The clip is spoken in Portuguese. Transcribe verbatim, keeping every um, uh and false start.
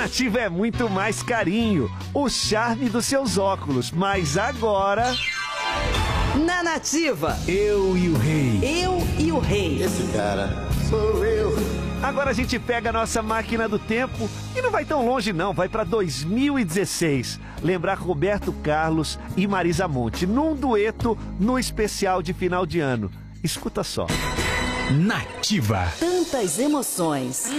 Nativa é muito mais carinho, o charme dos seus óculos, mas agora... Na Nativa, Eu e o Rei. eu e o rei. Esse cara sou eu. Agora a gente pega a nossa máquina do tempo e não vai tão longe não, vai para dois mil e dezesseis. Lembrar Roberto Carlos e Marisa Monte num dueto no especial de final de ano. Escuta só. Nativa. Tantas emoções.